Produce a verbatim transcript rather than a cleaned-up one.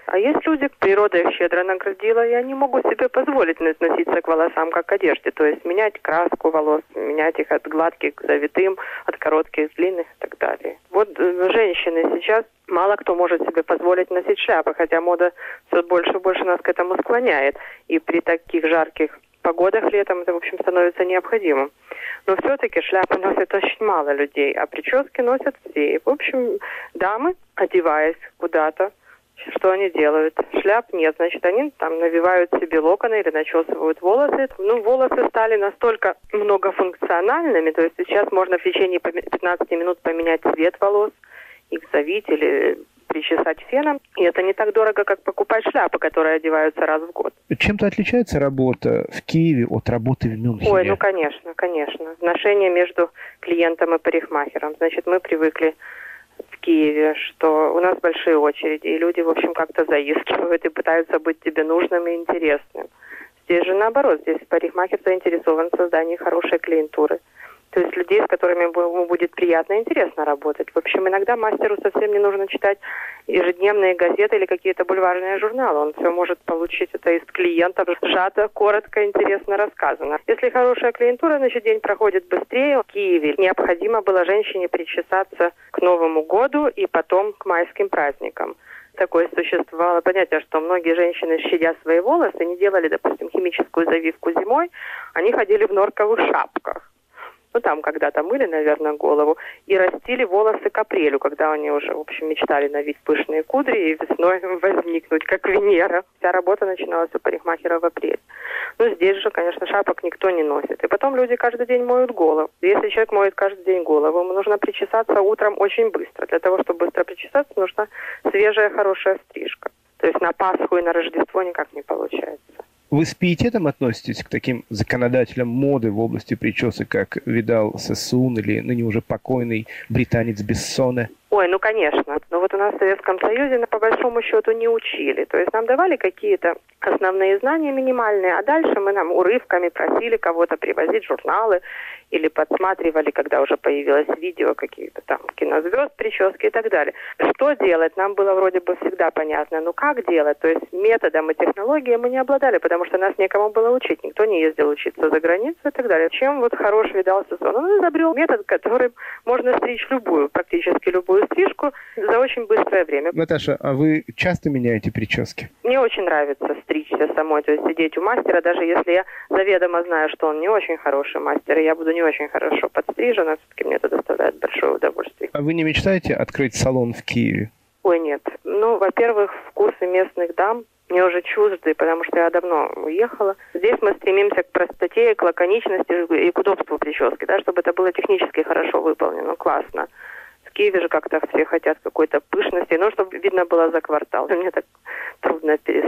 А есть люди, природа их щедро наградила, и они могут себе позволить относиться к волосам как к одежде. То есть менять краску волос, менять их от гладких к завитым, от коротких к длинных и так далее. Вот женщины сейчас, мало кто может себе позволить носить шляпы, хотя мода все больше и больше нас к этому склоняет. И при таких жарких погодах летом это, в общем, становится необходимым. Но все-таки шляпы носят очень мало людей, а прически носят все. И, в общем, дамы, одеваясь куда-то, что они делают? Шляп нет, значит, они там навивают себе локоны или начесывают волосы. Ну, волосы стали настолько многофункциональными, то есть сейчас можно в течение пятнадцати минут поменять цвет волос, их завить или причесать феном. И это не так дорого, как покупать шляпы, которые одеваются раз в год. Чем-то отличается работа в Киеве от работы в Мюнхене? Ой, ну, конечно, конечно. Отношения между клиентом и парикмахером. Значит, мы привыкли в Киеве, что у нас большие очереди, и люди, в общем, как-то заискивают и пытаются быть тебе нужным и интересным. Здесь же наоборот, здесь парикмахер заинтересован в создании хорошей клиентуры. То есть людей, с которыми ему будет приятно и интересно работать. В общем, иногда мастеру совсем не нужно читать ежедневные газеты или какие-то бульварные журналы. Он все может получить это из клиентов, сжато, коротко, интересно рассказано. Если хорошая клиентура, значит, день проходит быстрее. В Киеве необходимо было женщине причесаться к Новому году и потом к майским праздникам. Такое существовало понятие, что многие женщины, щадя свои волосы, не делали, допустим, химическую завивку зимой, они ходили в норковых шапках. Ну, там когда-то мыли, наверное, голову, и растили волосы к апрелю, когда они уже, в общем, мечтали навить пышные кудри и весной возникнуть, как Венера. Вся работа начиналась у парикмахера в апреле. Ну, здесь же, конечно, шапок никто не носит. И потом люди каждый день моют голову. Если человек моет каждый день голову, ему нужно причесаться утром очень быстро. Для того, чтобы быстро причесаться, нужна свежая, хорошая стрижка. То есть на Пасху и на Рождество никак не получается. Вы с пиететом относитесь к таким законодателям моды в области причесок, как Видал Сасун или ныне уже покойный британец Бессоне? Ой, ну конечно. Но вот у нас в Советском Союзе по большому счету не учили. То есть нам давали какие-то основные знания минимальные, а дальше мы нам урывками просили кого-то привозить журналы или подсматривали, когда уже появилось видео, какие-то там кинозвезд, прически и так далее. Что делать? Нам было вроде бы всегда понятно. Ну как делать? То есть методом и технологией мы не обладали, потому что нас некому было учить. Никто не ездил учиться за границу и так далее. Чем вот хорош Видал Сасун? Он изобрел метод, которым можно стричь любую, практически любую стрижку за очень быстрое время. Наташа, а вы часто меняете прически? Мне очень нравится стричься самой, то есть сидеть у мастера, даже если я заведомо знаю, что он не очень хороший мастер, и я буду не очень хорошо подстрижена, все-таки мне это доставляет большое удовольствие. А вы не мечтаете открыть салон в Киеве? Ой, нет. Ну, во-первых, вкусы местных дам мне уже чужды, потому что я давно уехала. Здесь мы стремимся к простоте, к лаконичности и к удобству прически, да, чтобы это было технически хорошо выполнено, классно. В Киеве же как-то все хотят какой-то пышности, ну, чтобы видно было за квартал. Мне так трудно перестать.